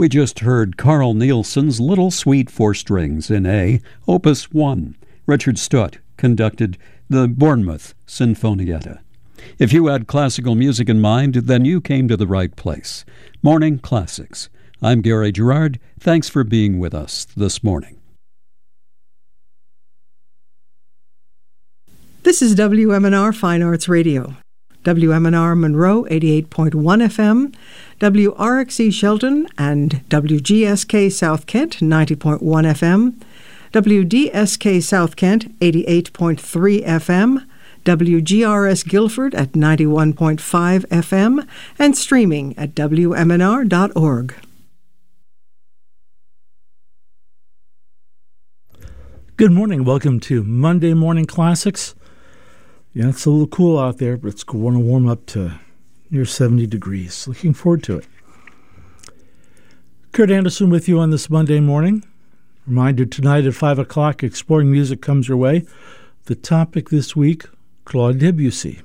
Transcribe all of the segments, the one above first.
We just heard Carl Nielsen's Little Sweet for Strings in A, Opus 1. Richard Stutt conducted the Bournemouth Sinfonietta. If you had classical music in mind, then you came to the right place. Morning Classics. I'm Gary Gerard. Thanks for being with us this morning. This is WMNR Fine Arts Radio. WMNR Monroe 88.1 FM, WRXE Shelton and WGSK South Kent 90.1 FM, WDSK South Kent 88.3 FM, WGRS Guilford at 91.5 FM, and streaming at WMNR.org. Good morning. Welcome to Monday Morning Classics. Yeah, it's a little cool out there, but it's going to warm up to near 70 degrees. Looking forward to it. Kurt Anderson with you on this Monday morning. Reminder tonight at 5 o'clock, Exploring Music comes your way. The topic this week, Claude Debussy.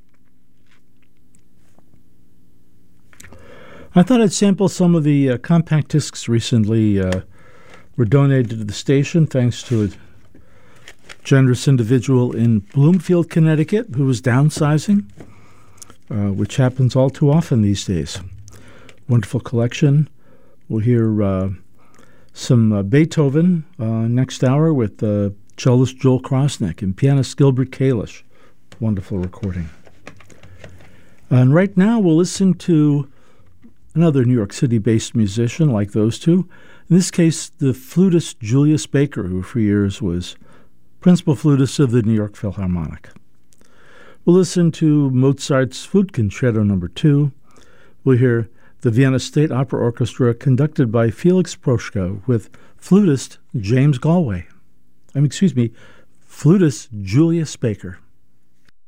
I thought I'd sample some of the compact discs recently were donated to the station thanks to a generous individual in Bloomfield, Connecticut, who was downsizing, which happens all too often these days. Wonderful collection. We'll hear some Beethoven next hour with cellist Joel Krosnick and pianist Gilbert Kalish. Wonderful recording. And right now we'll listen to another New York City-based musician like those two. In this case, the flutist Julius Baker, who for years was principal flutist of the New York Philharmonic. We'll listen to Mozart's Flute Concerto No. 2. We'll hear the Vienna State Opera Orchestra conducted by Felix Proschka with flutist James Galway. Flutist Julius Baker.